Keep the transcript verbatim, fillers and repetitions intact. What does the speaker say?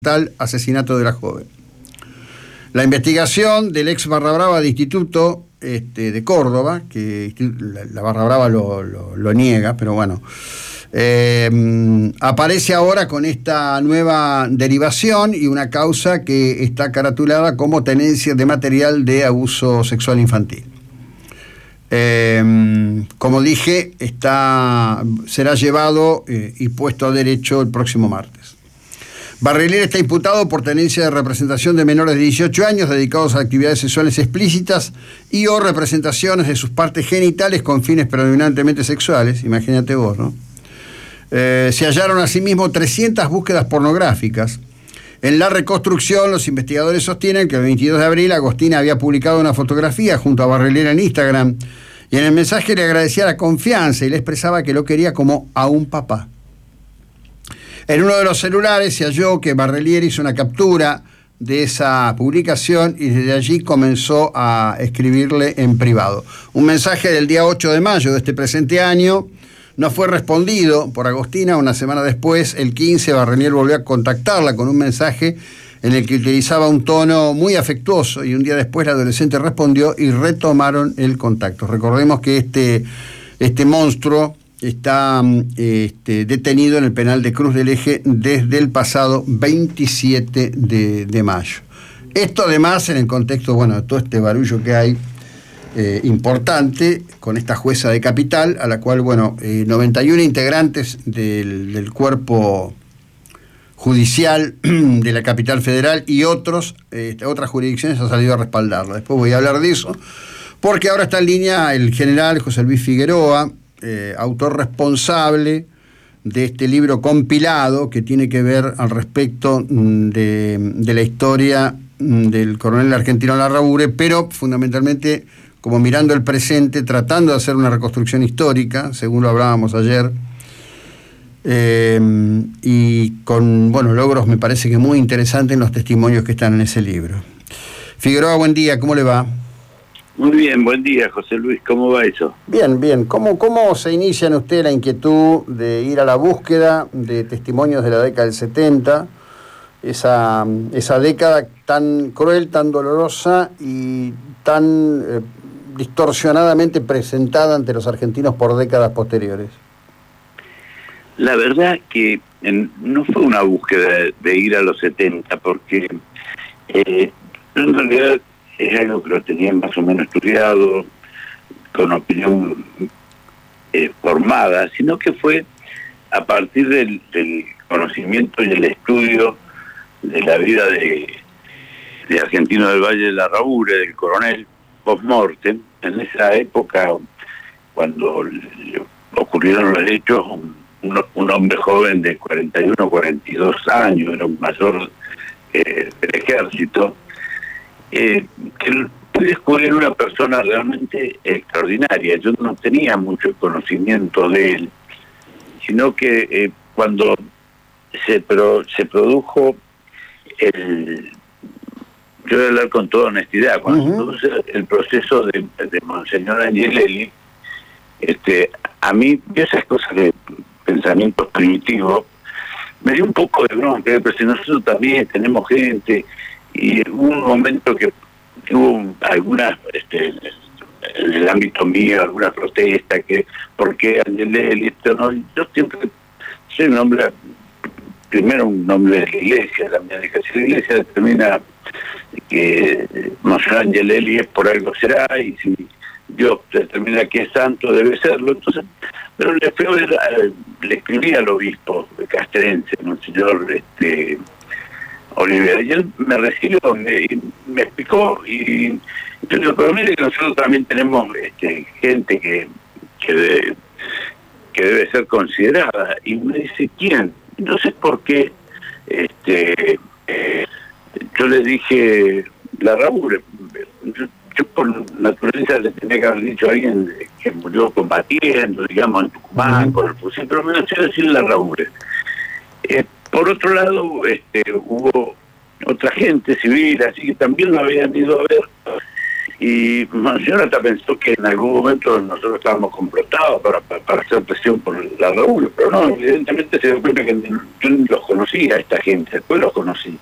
tal asesinato de la joven. La investigación del ex Barra Brava de Instituto este, de Córdoba, que la, la Barra Brava lo, lo, lo niega, pero bueno, eh, aparece ahora con esta nueva derivación y una causa que está caratulada como tenencia de material de abuso sexual infantil. Eh, como dije, está, será llevado eh, y puesto a derecho el próximo martes. Barrelier está imputado por tenencia de representación de menores de dieciocho años dedicados a actividades sexuales explícitas y o representaciones de sus partes genitales con fines predominantemente sexuales. Imagínate vos, ¿no? Eh, se hallaron asimismo trescientas búsquedas pornográficas. En la reconstrucción, los investigadores sostienen que el veintidós de abril Agostina había publicado una fotografía junto a Barrelier en Instagram y en el mensaje le agradecía la confianza y le expresaba que lo quería como a un papá. En uno de los celulares se halló que Barrelier hizo una captura de esa publicación y desde allí comenzó a escribirle en privado. Un mensaje del día ocho de mayo de este presente año no fue respondido por Agostina. Una semana después, el quince, Barrelier volvió a contactarla con un mensaje en el que utilizaba un tono muy afectuoso y un día después la adolescente respondió y retomaron el contacto. Recordemos que este, este monstruo está este, detenido en el penal de Cruz del Eje desde el pasado veintisiete de mayo. Esto además en el contexto, bueno, de todo este barullo que hay eh, importante con esta jueza de Capital, a la cual, bueno, eh, noventa y uno integrantes del, del cuerpo judicial de la Capital Federal y otros, eh, otras jurisdicciones han salido a respaldarlo. Después voy a hablar de eso, porque ahora está en línea el general José Luis Figueroa, Eh, autor responsable de este libro compilado que tiene que ver al respecto de, de la historia del coronel argentino Larrabure, pero fundamentalmente como mirando el presente, tratando de hacer una reconstrucción histórica, según lo hablábamos ayer, eh, y con bueno logros me parece que muy interesantes en los testimonios que están en ese libro. Figueroa, buen día, ¿cómo le va? Muy bien, buen día, José Luis, ¿cómo va eso? Bien, bien. ¿Cómo, cómo se inicia en usted la inquietud de ir a la búsqueda de testimonios de la década del setenta, esa, esa década tan cruel, tan dolorosa y tan eh, distorsionadamente presentada ante los argentinos por décadas posteriores? La verdad que en, no fue una búsqueda de, de ir a los setenta, porque eh, en realidad es algo que lo tenían más o menos estudiado, con opinión eh, formada, sino que fue a partir del, del conocimiento y el estudio de la vida de, de Argentino del Valle de Larrabure, del coronel post-mortem. En esa época, cuando ocurrieron los hechos, un, un, un hombre joven de cuarenta y uno, cuarenta y dos años, era un mayor eh, del ejército, Eh, que pude descubrir una persona realmente extraordinaria. Yo no tenía mucho conocimiento de él, sino que eh, cuando se, pro, se produjo el... Yo voy a hablar con toda honestidad, cuando uh-huh. se produce el proceso de, de Monseñor Angelelli, este, a mí esas cosas de pensamientos primitivos me dio un poco de bronca, pero si nosotros también tenemos gente. Y hubo un momento que hubo algunas, este, en el ámbito mío, alguna protesta, que ¿por qué Angelelli? Esto no? Yo siempre soy un hombre, primero un hombre de la iglesia, también de que si la iglesia determina que Monseñor Angelelli es por algo será, y si Dios determina que es santo, debe serlo. Entonces, pero le, fui a ver, le escribí al obispo castrense, Monseñor este, Olivera, y él me recibió, me, me explicó, y yo digo, pero mire que nosotros también tenemos este, gente que que, de, que debe ser considerada, y me dice, ¿quién? No sé por qué, este, eh, yo le dije, Larrabure, yo, yo por naturaleza le tenía que haber dicho a alguien que murió combatiendo, digamos, en Tucumán, uh-huh. por el fusil, pero me lo quiero decir Larrabure. Eh, Por otro lado, este, hubo otra gente civil, así que también lo habían ido a ver. Y Monseñor hasta pensó que en algún momento nosotros estábamos complotados para, para, para hacer presión por la reunión, pero no, evidentemente se dio cuenta que yo ni los conocía a esta gente, después los conocí.